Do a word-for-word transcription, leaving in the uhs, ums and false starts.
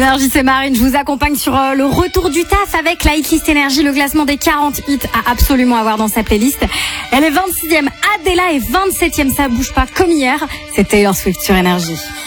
Énergie, c'est Marine. Je vous accompagne sur euh, le retour du taf avec la hitlist Énergie, le classement des quarante hits à absolument avoir dans sa playlist. Elle est vingt-sixième, Adela est vingt-septième, ça bouge pas comme hier. C'est Taylor Swift sur Énergie.